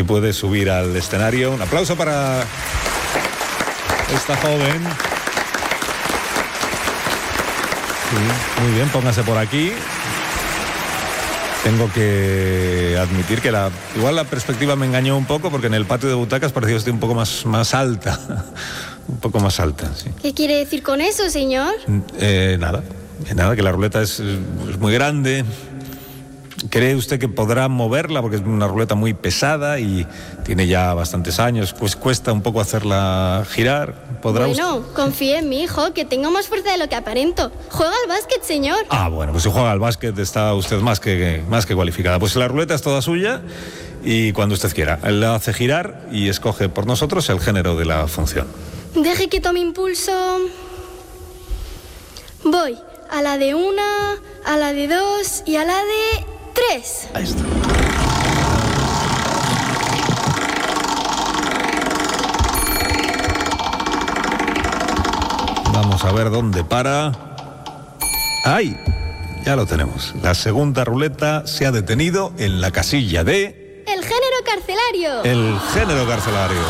puede subir al escenario. Un aplauso para esta joven. Sí, muy bien, póngase por aquí. Tengo que admitir que igual la perspectiva me engañó un poco, porque en el patio de butacas parecía usted un poco más alta. Un poco más alta, sí. ¿Qué quiere decir con eso, señor? Nada, que la ruleta es muy grande. ¿Cree usted que podrá moverla? Porque es una ruleta muy pesada y tiene ya bastantes años. Pues cuesta un poco hacerla girar. ¿Podrá Bueno, usted? confíe en mi hijo, que tengo más fuerza de lo que aparento. Juega al básquet, señor. Bueno, pues si juega al básquet está usted más que cualificada. Pues la ruleta es toda suya y cuando usted quiera. Él la hace girar y escoge por nosotros el género de la función. Deje que tome impulso. Voy a la de 1, a la de 2 y a la de 3. Ahí está. Vamos a ver dónde para. ¡Ay! Ya lo tenemos. La segunda ruleta se ha detenido en la casilla de... El género carcelario. El género carcelario.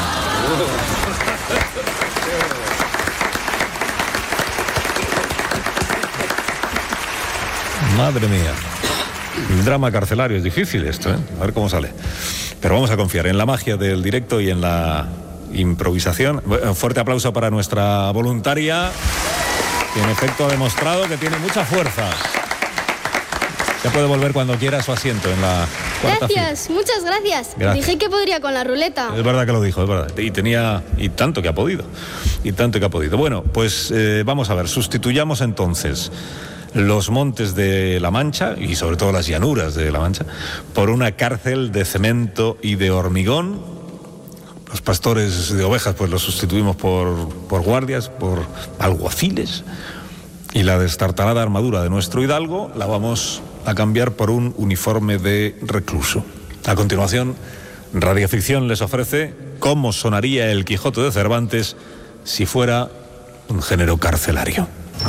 Madre mía. El drama carcelario es difícil esto, ¿eh? A ver cómo sale. Pero vamos a confiar en la magia del directo y en la improvisación. Un fuerte aplauso para nuestra voluntaria, que en efecto ha demostrado que tiene mucha fuerza. Ya puede volver cuando quiera a su asiento en la cuarta Gracias, fila. muchas gracias. Dije que podría con la ruleta. Es verdad que lo dijo, es verdad. Y tanto que ha podido. Bueno, pues vamos a ver, sustituyamos entonces los montes de La Mancha, y sobre todo las llanuras de La Mancha, por una cárcel de cemento y de hormigón. Los pastores de ovejas pues los sustituimos por guardias, por alguaciles, y la destartalada armadura de nuestro hidalgo la vamos a cambiar por un uniforme de recluso. A continuación, Radioficción les ofrece cómo sonaría el Quijote de Cervantes si fuera un género carcelario.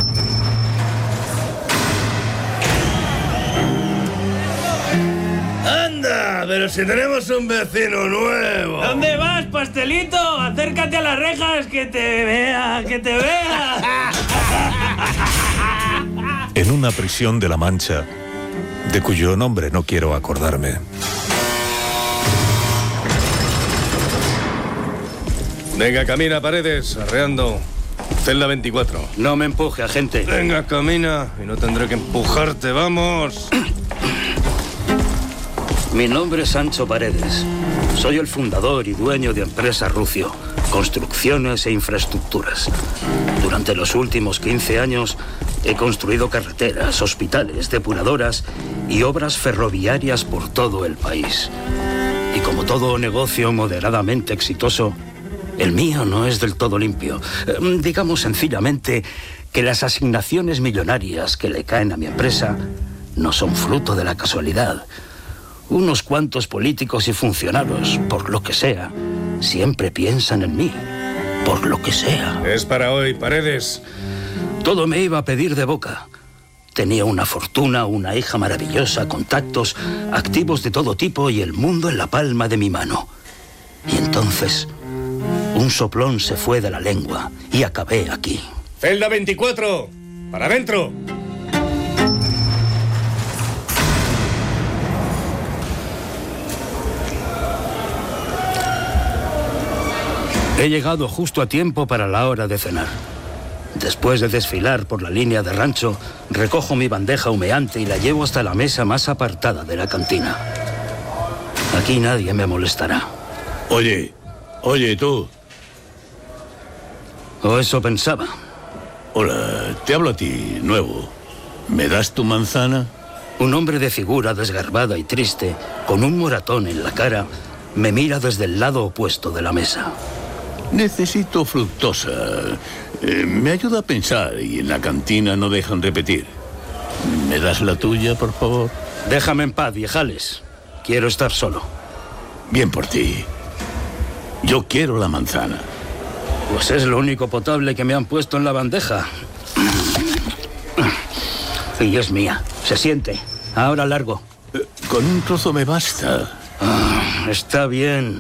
¡Anda! Pero si tenemos un vecino nuevo. ¿Dónde vas, pastelito? Acércate a las rejas, que te vea. En una prisión de La Mancha, de cuyo nombre no quiero acordarme. Venga, camina, Paredes, arreando. Celda 24. No me empuje, agente. Venga, camina y no tendré que empujarte, vamos. Mi nombre es Sancho Paredes. Soy el fundador y dueño de Empresa Rucio, Construcciones e Infraestructuras. Durante los últimos 15 años he construido carreteras, hospitales, depuradoras y obras ferroviarias por todo el país. Y como todo negocio moderadamente exitoso, el mío no es del todo limpio. Digamos sencillamente que las asignaciones millonarias que le caen a mi empresa no son fruto de la casualidad. Unos cuantos políticos y funcionarios, por lo que sea, siempre piensan en mí, por lo que sea. Es para hoy, Paredes. Todo me iba a pedir de boca. Tenía una fortuna, una hija maravillosa, contactos, activos de todo tipo y el mundo en la palma de mi mano. Y entonces, un soplón se fue de la lengua y acabé aquí. Celda 24. Para adentro. He llegado justo a tiempo para la hora de cenar. Después de desfilar por la línea de rancho, recojo mi bandeja humeante y la llevo hasta la mesa más apartada de la cantina. Aquí nadie me molestará. Oye, tú. O eso pensaba. Hola, te hablo a ti, nuevo. ¿Me das tu manzana? Un hombre de figura desgarbada y triste, con un moratón en la cara, me mira desde el lado opuesto de la mesa. Necesito fructosa. Me ayuda a pensar y en la cantina no dejan repetir. ¿Me das la tuya, por favor? Déjame en paz, viejales. Quiero estar solo. Bien por ti. Yo quiero la manzana. Pues es lo único potable que me han puesto en la bandeja. Y es mía. Se siente. Ahora largo. Con un trozo me basta. Está bien.